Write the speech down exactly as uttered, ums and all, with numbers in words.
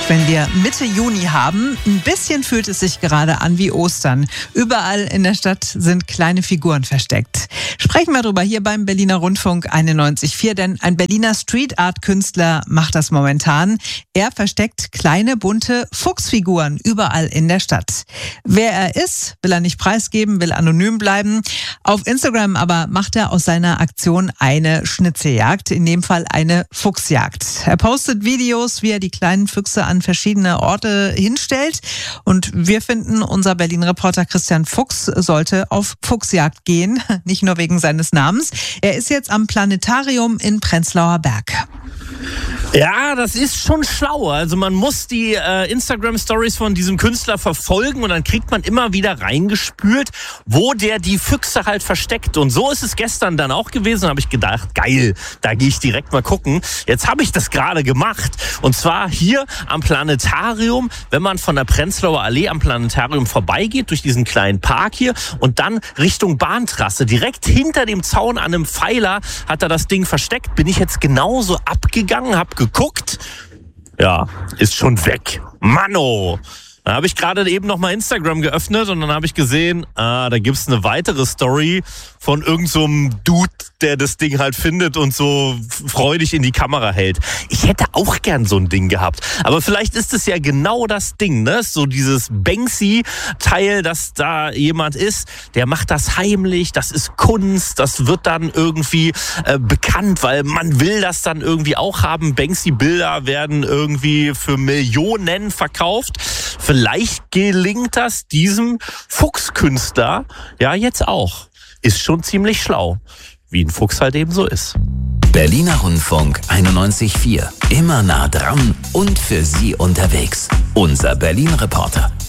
wenn wir Mitte Juni haben. Ein bisschen fühlt es sich gerade an wie Ostern. Überall in der Stadt sind kleine Figuren versteckt. Sprechen wir darüber hier beim Berliner Rundfunk einundneunzig Komma vier, denn ein Berliner Street-Art-Künstler macht das momentan. Er versteckt kleine, bunte Fuchsfiguren überall in der Stadt. Wer er ist, will er nicht preisgeben, will anonym bleiben. Auf Instagram aber macht er aus seiner Aktion eine Schnitzeljagd, in dem Fall eine Fuchsjagd. Er postet Videos, wie er die kleinen Füchse an verschiedene Orte hinstellt. Und wir finden, unser Berlin-Reporter Christian Fuchs sollte auf Fuchsjagd gehen, nicht nur wegen seines Namens. Er ist jetzt am Planetarium in Prenzlauer Berg. Ja, das ist schon schlau. Also man muss die äh, Instagram-Stories von diesem Künstler verfolgen und dann kriegt man immer wieder reingespült, wo der die Füchse halt versteckt. Und so ist es gestern dann auch gewesen. Da habe ich gedacht, geil, da gehe ich direkt mal gucken. Jetzt habe ich das gerade gemacht. Und zwar hier am Planetarium, wenn man von der Prenzlauer Allee am Planetarium vorbeigeht, durch diesen kleinen Park hier und dann Richtung Bahntrasse. Direkt hinter dem Zaun an einem Pfeiler hat er das Ding versteckt. Bin ich jetzt genauso abgegangen, hab geguckt, ja, ist schon weg. Manno! Da habe ich gerade eben noch mal Instagram geöffnet und dann habe ich gesehen, ah, da gibt's eine weitere Story von irgend so einem Dude, der das Ding halt findet und so freudig in die Kamera hält. Ich hätte auch gern so ein Ding gehabt. Aber vielleicht ist es ja genau das Ding, ne? So dieses Banksy-Teil, dass da jemand ist, der macht das heimlich, das ist Kunst, das wird dann irgendwie äh, bekannt, weil man will das dann irgendwie auch haben. Banksy-Bilder werden irgendwie für Millionen verkauft. Vielleicht gelingt das diesem Fuchskünstler ja jetzt auch. Ist schon ziemlich schlau, wie ein Fuchs halt eben so ist. Berliner Rundfunk einundneunzig Komma vier. Immer nah dran und für Sie unterwegs. Unser Berlin-Reporter.